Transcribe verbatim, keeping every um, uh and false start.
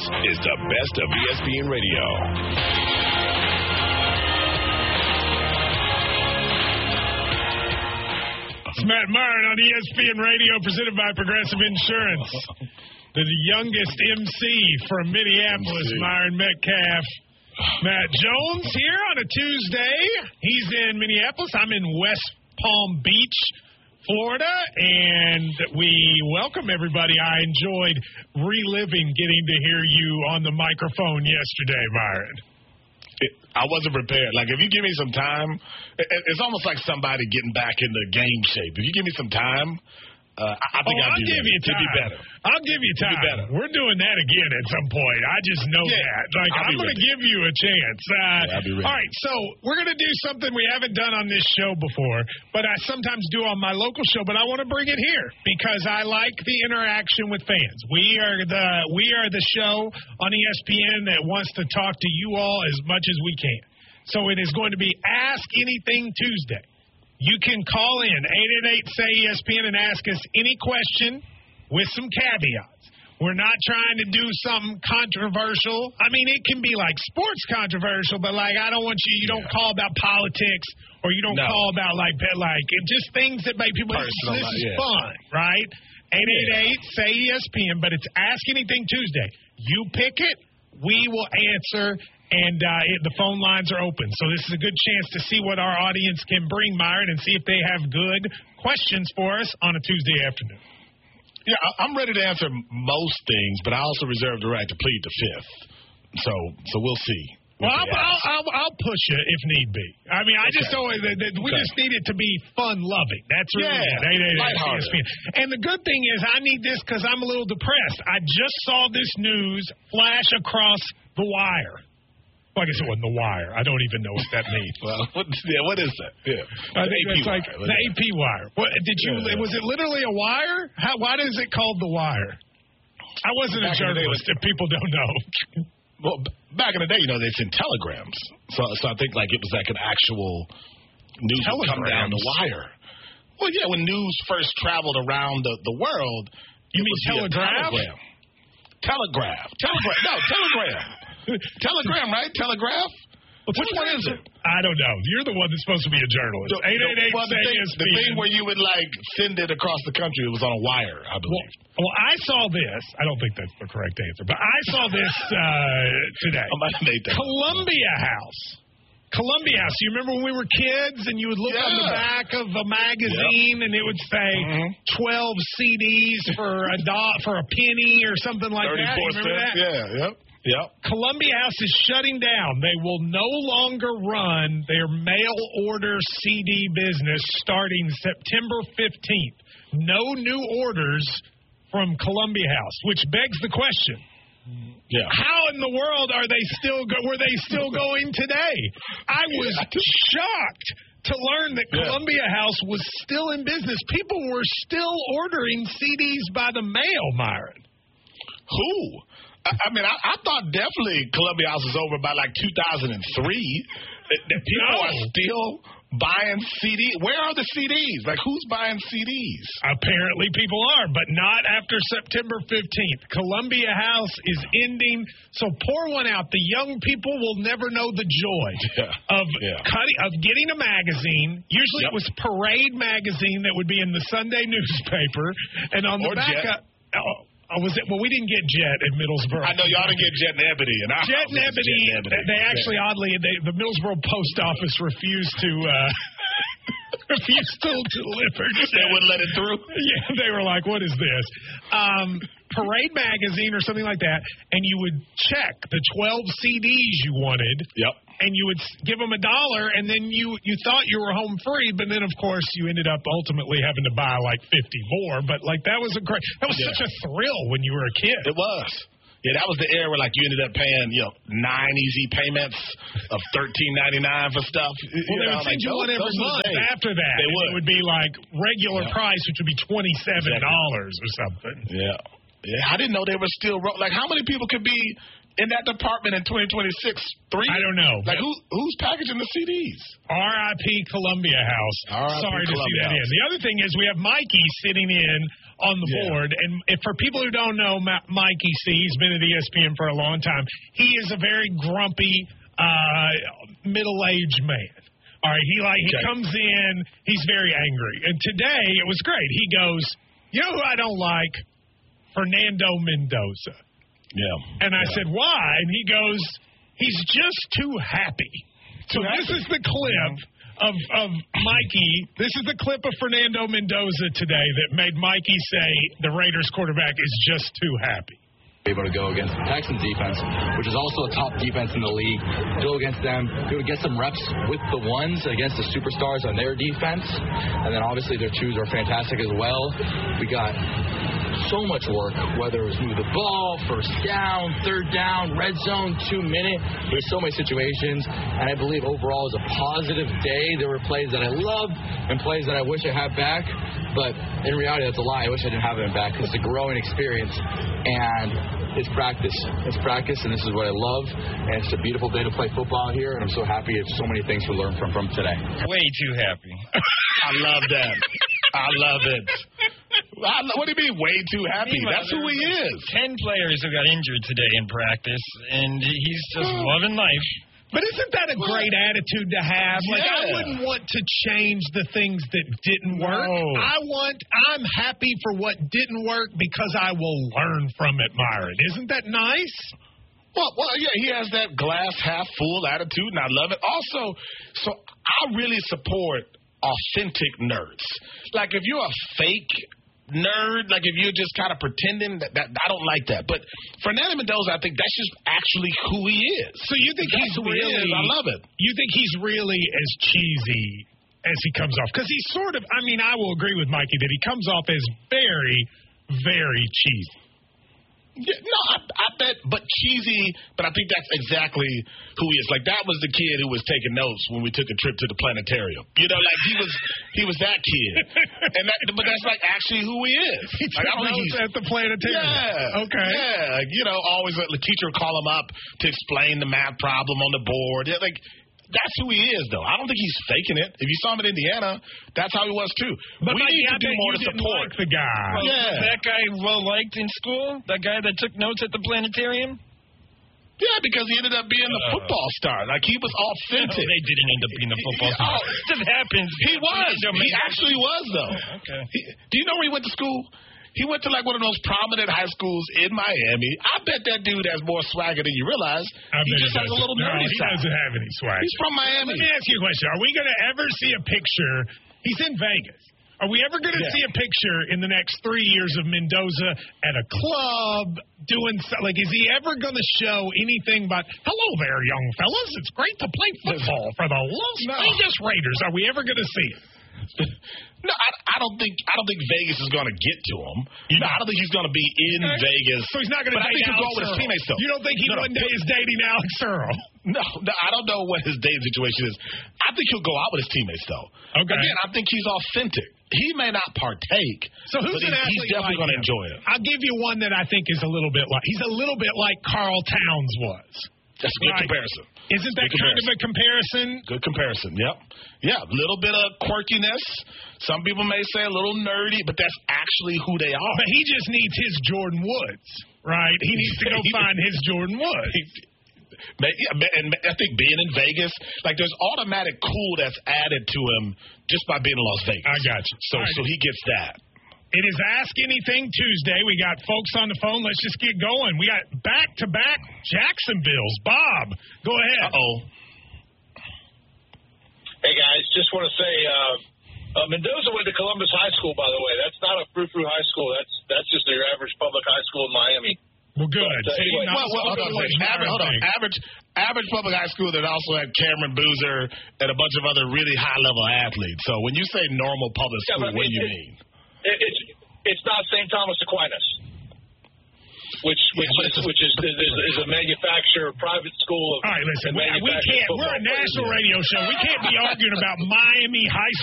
is the best of E S P N Radio. It's Matt Myron on E S P N Radio, presented by Progressive Insurance. The youngest M C from Minneapolis, M C. Myron Metcalf. Matt Jones here on a Tuesday. He's in Minneapolis. I'm in West Palm Beach, Florida, and we welcome everybody. I enjoyed reliving getting to hear you on the microphone yesterday, Myron. It, I wasn't prepared. Like, if you give me some time, it, it's almost like somebody getting back into game shape. If you give me some time, uh, I think oh, I'll, I'll be give ready. you time. It'd be better. I'll give you time. It'd be better. We're doing that again at some point. I just know yeah, that. Like, I'll I'm going to give you a chance. Uh, yeah, I'll be ready. All right, so we're going to do something we haven't done on this show before, but I sometimes do on my local show, but I want to bring it here because I like the interaction with fans. We are the we are the show on E S P N that wants to talk to you all as much as we can. So it is going to be Ask Anything Tuesday. You can call in eight eight eight, S A Y, E S P N and ask us any question with some caveats. We're not trying to do something controversial. I mean, it can be like sports controversial, but like I don't want you, you don't yeah. call about politics or you don't no. call about like like just things that make people, Personal, this is yeah. fun, right? eight eight eight, S A Y, E S P N, but it's Ask Anything Tuesday. You pick it, we will answer. And uh, it, the phone lines are open. So this is a good chance to see what our audience can bring, Myron, and see if they have good questions for us on a Tuesday afternoon. Yeah, I'm ready to answer most things, but I also reserve the right to plead the fifth. So so we'll see. Well, I'll, I'll, I'll, I'll push it if need be. I mean, I okay. just always we okay. just need it to be fun-loving. That's really yeah, it. lighthearted. And the good thing is I need this because I'm a little depressed. I just saw this news flash across the wire. I guess it wasn't The Wire. I don't even know what that means. Well, what, yeah, what is that? Yeah, I think it's like the A P Wire. What did you? Yeah. Was it literally a wire? How? Why is it called The Wire? I wasn't back a journalist. If people don't know. Well, back in the day, you know, they sent telegrams. So, so I think like it was like an actual news would come down the wire. Well, yeah, when news first traveled around the, the world, you mean telegraph? Telegram. Telegraph. Telegraph. No, telegram. Telegram, right? Telegraph? Well, Which one is it? I don't know. You're the one that's supposed to be a journalist. eight eight eight, well, the, thing, the thing where you would, like, send it across the country, it was on a wire, I believe. Well, well I saw this. I don't think that's the correct answer, but I saw this uh, today. I might have made that. Columbia House. Columbia House. You remember when we were kids and you would look yeah. on the back of a magazine yep. and it would say mm-hmm. twelve C Ds for a do- for a penny or something like that? You remember that? Yeah, yep. Yep. Columbia House is shutting down. They will no longer run their mail order C D business starting September fifteenth. No new orders from Columbia House, which begs the question. Yeah. How in the world are they still go- were they still going today? I was shocked to learn that yeah. Columbia House was still in business. People were still ordering C Ds by the mail, Myron. Who? I mean, I, I thought definitely Columbia House was over by like two thousand three. That, that people no. are still buying C Ds. Where are the C Ds? Like, who's buying C Ds? Apparently people are, but not after September fifteenth. Columbia House is ending, so pour one out. The young people will never know the joy yeah. of yeah. cutting, of getting a magazine. Usually yep. it was Parade magazine that would be in the Sunday newspaper, and on the or back Jet. of, oh, Oh, was it? Well, we didn't get Jet at Middlesboro. I know y'all didn't get Jet and Ebony. And I Jet and Ebony, Jet and Ebony. They actually, yeah. oddly, they, the Middlesboro Post Office refused to uh, refused to deliver. They wouldn't let it through? Yeah, they were like, what is this? Um, Parade magazine or something like that, and you would check the twelve C Ds you wanted. Yep. And you would give them a dollar, and then you, you thought you were home free, but then, of course, you ended up ultimately having to buy like fifty more. But, like, that was a great – that was yeah. such a thrill when you were a kid. It was. Yeah, that was the era where, like, you ended up paying, you know, nine easy payments of thirteen ninety-nine for stuff. Well, you they know, would send like, you one every month after that. They would. It would be, like, regular yeah. price, which would be twenty-seven dollars exactly. or something. Yeah. Yeah, I didn't know they were still – like, how many people could be – in that department in twenty twenty-six, three? I don't know. Like, who, who's packaging the C Ds? R I P Columbia House. R I P Sorry Columbia to see that House. in. The other thing is we have Mikey sitting in on the yeah. board. And if, for people who don't know Ma- Mikey C, he's been at E S P N for a long time. He is a very grumpy, uh, middle-aged man. All right, he like he okay. comes in, he's very angry. And today it was great. He goes, you know who I don't like? Fernando Mendoza. Yeah. And I yeah. said, why? And he goes, he's just too happy. So this is the clip of, of Mikey. This is the clip of Fernando Mendoza today that made Mikey say the Raiders quarterback is just too happy. Able to go against the Texans defense, which is also a top defense in the league. Go against them, go get some reps with the ones against the superstars on their defense, and then obviously their twos are fantastic as well. We got so much work, whether it was move the ball, first down, third down, red zone, two minute. There's so many situations, and I believe overall it was a positive day. There were plays that I loved and plays that I wish I had back, but in reality, that's a lie. I wish I didn't have them back because it's a growing experience, and it's practice. It's practice, and this is what I love, and it's a beautiful day to play football here, and I'm so happy I have so many things to learn from, from today. Way too happy. I love that. I love it. I, what do you mean, way too happy? Meanwhile, That's who he is. Ten players who got injured today in practice, and he's just loving life. But isn't that a great attitude to have? Like, Yeah. I wouldn't want to change the things that didn't work. No. I want, I'm happy for what didn't work because I will learn from it, Myron. Isn't that nice? Well, well, yeah, he has that glass half full attitude, and I love it. Also, so I really support authentic nerds. Like, if you're a fake nerd, like if you're just kind of pretending, that, that I don't like that. But Fernando Mendoza, I think that's just actually who he is. So you think That's he's who he really? is. I love it. You think he's really as cheesy as he comes off? Because he's sort of. I mean, I will agree with Mikey that he comes off as very, very cheesy. Yeah, no, I, I bet, but cheesy, but I think that's exactly who he is. Like, that was the kid who was taking notes when we took a trip to the planetarium. You know, like, he was he was that kid. and that, But that's, like, actually who he is. He like, took I don't think notes he's, at the planetarium. Yeah. Okay. Yeah. Like, you know, always uh, the teacher would call him up to explain the math problem on the board. Yeah, like, that's who he is, though. I don't think he's faking it. If you saw him in Indiana, that's how he was, too. But we Mikey, need I to do bet more you to didn't support. like the guy. Well, Yeah. was that guy well liked in school? That guy that took notes at the planetarium? Yeah, because he ended up being the Uh, football star. Like, he was authentic. No, they didn't end up being the football star. Oh. It just happens. He was. He actually was, though. Okay. He, do you know where he went to school? He went to, like, one of those prominent high schools in Miami. I bet that dude has more swagger than you realize. I He bet just he has a doesn't. little No, nerdy he side. doesn't have any swag. He's from Miami. Let me ask you a question. Are we going to ever see a picture? He's in Vegas. Are we ever going to Yeah. see a picture in the next three years of Mendoza at a club doing so, like? Is he ever going to show anything but "Hello there, young fellas. It's great to play football for the Las No. Vegas Raiders"? Are we ever going to see it? No, I, I don't think I don't think Vegas is going to get to him. No, I don't think he's going to be in Okay. Vegas. So he's not going to But I date think he'll go Alex with his Earl. teammates, though. You don't think he No, no. one day is dating Alex Earl? No, no, I don't know what his dating situation is. I think he'll go out with his teammates, though. Okay. Again, I think he's authentic. He may not partake, So who's but an he's, athlete he's definitely like going to him? enjoy it. I'll give you one that I think is a little bit like he's a little bit like Carl Towns was. That's a good Right. comparison. Isn't that Good kind of a comparison? Good comparison. Yep. Yeah, a little bit of quirkiness. Some people may say a little nerdy, but that's actually who they are. But he just needs his Jordan Woods, right? He needs to go find his Jordan Woods. But, yeah, and I think being in Vegas, like there's automatic cool that's added to him just by being in Las Vegas. I got you. So, All right. so he gets that. It is Ask Anything Tuesday. We got folks on the phone. Let's just get going. We got back-to-back Jacksonville's. Bob, go ahead. Uh-oh. Hey, guys, just want to say uh, uh, Mendoza went to Columbus High School, by the way. That's not a frou-frou high school. That's that's just your average public high school in Miami. Well, good. But, uh, See, anyway, not Well, well, hold on, so wait. much Average, hold on. thing. Average, average public high school that also had Cameron Boozer and a bunch of other really high-level athletes. So when you say normal public Yeah, school, but what do it- you it- mean? It, it's it's not Saint Thomas Aquinas, which which Yeah, but is it's a- which is is, is a manufacturer private school of. All right, listen, of we, we manufactured can't. We're a football national players. radio show. We can't be arguing about Miami high